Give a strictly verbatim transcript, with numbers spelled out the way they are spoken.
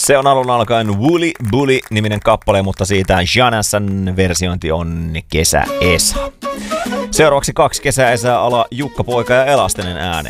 Se on alun alkaen Woolly Bully-niminen kappale, mutta siitä Janassan versiointi on Kesä Esa. Seuraavaksi kaksi Kesä Esää ala Jukka Poika ja Elastinen ääneen.